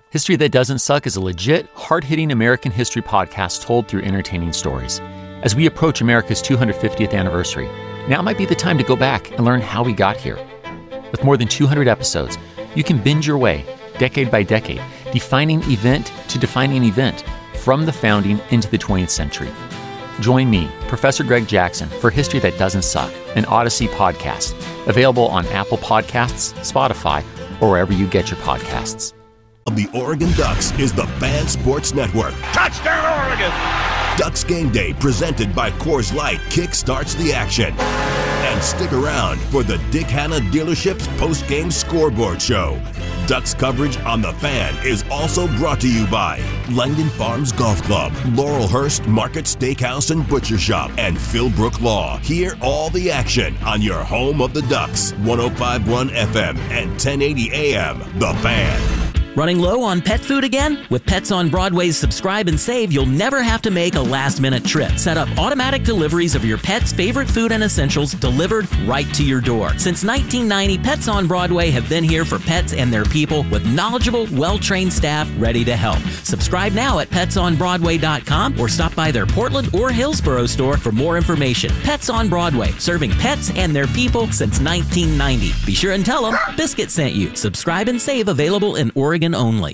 History That Doesn't Suck is a legit, hard-hitting American history podcast told through entertaining stories. As we approach America's 250th anniversary, now might be the time to go back and learn how we got here. With more than 200 episodes, you can binge your way, decade by decade, defining event to defining event, from the founding into the 20th century. Join me, Professor Greg Jackson, for History That Doesn't Suck, an Odyssey podcast, available on Apple Podcasts, Spotify, or wherever you get your podcasts. Of the Oregon Ducks is the Fan Sports Network. Touchdown, Oregon! Ducks Game Day, presented by Coors Light, kick-starts the action. And stick around for the Dick Hanna Dealership's post-game scoreboard show. Ducks coverage on The Fan is also brought to you by Langdon Farms Golf Club, Laurelhurst Market Steakhouse and Butcher Shop, and Philbrook Law. Hear all the action on your home of the Ducks, 105.1 FM and 1080 AM, The Fan. Running low on pet food again? With Pets on Broadway's Subscribe and Save, you'll never have to make a last-minute trip. Set up automatic deliveries of your pet's favorite food and essentials delivered right to your door. Since 1990, Pets on Broadway have been here for pets and their people with knowledgeable, well-trained staff ready to help. Subscribe now at PetsOnBroadway.com or stop by their Portland or Hillsborough store for more information. Pets on Broadway, serving pets and their people since 1990. Be sure and tell them Biscuit sent you. Subscribe and Save available in Oregon only.